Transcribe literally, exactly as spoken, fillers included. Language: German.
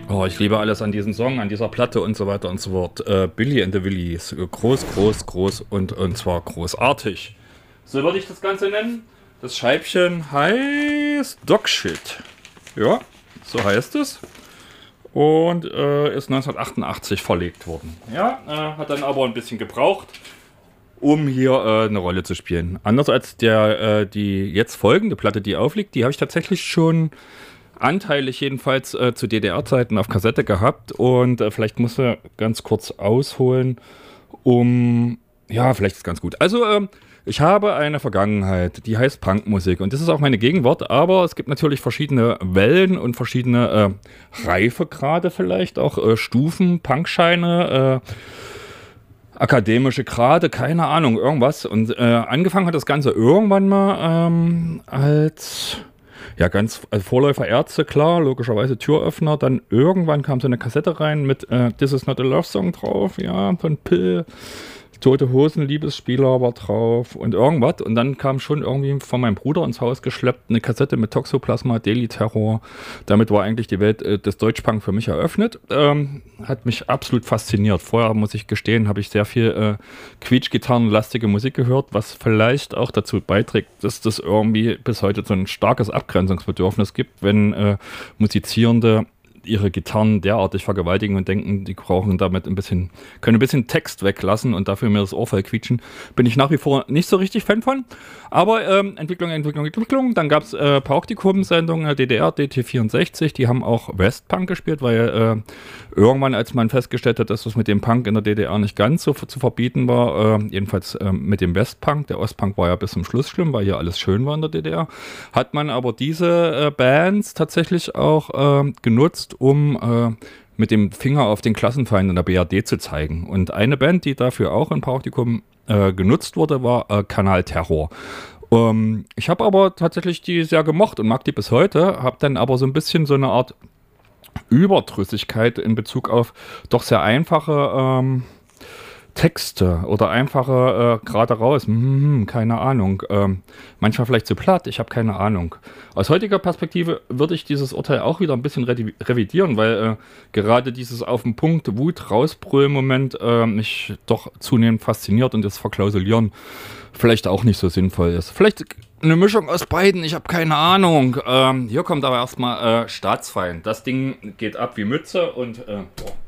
Oh, ich liebe alles an diesem Song, an dieser Platte und so weiter und so fort. Äh, Billy and the Willies. Groß, groß, groß und, und zwar großartig. So würde ich das Ganze nennen. Das Scheibchen heißt Dogshit. Ja, so heißt es. Und äh, ist neunzehnhundertachtundachtzig verlegt worden. Ja, äh, hat dann aber ein bisschen gebraucht, um hier äh, eine Rolle zu spielen. Anders als der, äh, die jetzt folgende Platte, die aufliegt, die habe ich tatsächlich schon anteilig jedenfalls äh, zu D D R-Zeiten auf Kassette gehabt. Und äh, vielleicht muss er ganz kurz ausholen, um... Ja, vielleicht ist ganz gut. Also, ähm, ich habe eine Vergangenheit, die heißt Punkmusik. Und das ist auch meine Gegenwart. Aber es gibt natürlich verschiedene Wellen und verschiedene äh, Reifegrade vielleicht, auch äh, Stufen, Punkscheine, äh, akademische Grade, keine Ahnung, irgendwas. Und äh, angefangen hat das Ganze irgendwann mal ähm, als... Ja, ganz als Vorläufer Ärzte, klar, logischerweise Türöffner. Dann irgendwann kam so eine Kassette rein mit äh, This Is Not a Love Song drauf, ja, von Pill. Tote Hosen, Liebesspieler war drauf und irgendwas. Und dann kam schon irgendwie von meinem Bruder ins Haus geschleppt eine Kassette mit Toxoplasma, Daily Terror. Damit war eigentlich die Welt äh, des Deutschpunk für mich eröffnet. Ähm, hat mich absolut fasziniert. Vorher, muss ich gestehen, habe ich sehr viel äh, Quietschgitarrenlastige Musik gehört, was vielleicht auch dazu beiträgt, dass das irgendwie bis heute so ein starkes Abgrenzungsbedürfnis gibt, wenn äh, Musizierende ihre Gitarren derartig vergewaltigen und denken, die brauchen damit ein bisschen, können ein bisschen Text weglassen und dafür mir das Ohrfeil quietschen. Bin ich nach wie vor nicht so richtig Fan von. Aber ähm, Entwicklung, Entwicklung, Entwicklung. Dann gab es äh, Praktikum-Sendungen, D D R, D T vierundsechzig, die haben auch Westpunk gespielt, weil äh, irgendwann, als man festgestellt hat, dass das mit dem Punk in der D D R nicht ganz so zu verbieten war, äh, jedenfalls äh, mit dem Westpunk, der Ostpunk war ja bis zum Schluss schlimm, weil hier alles schön war in der D D R, hat man aber diese äh, Bands tatsächlich auch äh, genutzt, um äh, mit dem Finger auf den Klassenfeind in der B R D zu zeigen. Und eine Band, die dafür auch im Praktikum äh, genutzt wurde, war äh, Kanal Terror. Ähm, ich habe aber tatsächlich die sehr gemocht und mag die bis heute, habe dann aber so ein bisschen so eine Art Überdrüssigkeit in Bezug auf doch sehr einfache ähm, Texte oder einfache äh, gerade raus, hm, keine Ahnung, ähm, manchmal vielleicht zu platt, ich habe keine Ahnung. Aus heutiger Perspektive würde ich dieses Urteil auch wieder ein bisschen revi- revidieren, weil äh, gerade dieses auf den Punkt Wut rausbrüllen-Moment äh, mich doch zunehmend fasziniert und das Verklausulieren vielleicht auch nicht so sinnvoll ist. Vielleicht eine Mischung aus beiden, ich habe keine Ahnung. Ähm, hier kommt aber erstmal äh, Staatsfeind. Das Ding geht ab wie Mütze und äh, boah.